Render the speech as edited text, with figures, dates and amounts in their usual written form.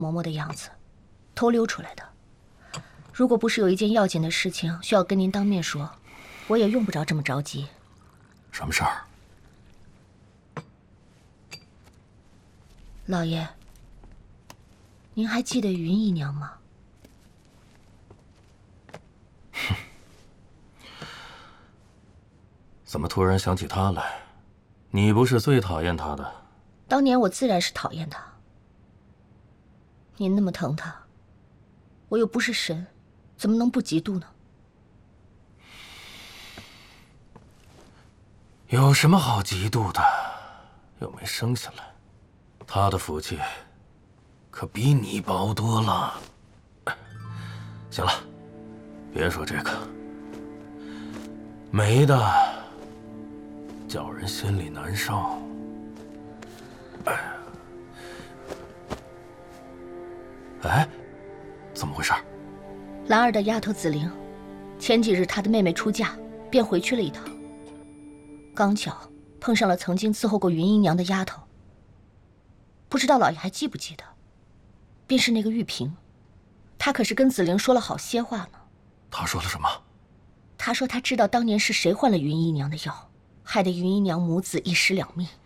嬷嬷的样子，偷溜出来的。如果不是有一件要紧的事情需要跟您当面说，我也用不着这么着急。 什么事儿？ 老爷，您还记得云姨娘吗？ 哼，怎么突然想起她来？你不是最讨厌她的？ 当年我自然是讨厌她。您那么疼她，我又不是神，怎么能不嫉妒呢？ 有什么好嫉妒的？又没生下来，她的福气可比你薄多了。行了，别说这个，没的叫人心里难受。哎，怎么回事？ 兰儿的丫头紫菱，前几日她的妹妹出嫁，便回去了一趟。刚巧碰上了曾经伺候过云姨娘的丫头，不知道老爷还记不记得？便是那个玉萍，她可是跟紫菱说了好些话呢。 她说了什么？ 她说她知道当年是谁换了云姨娘的药，害得云姨娘母子一尸两命。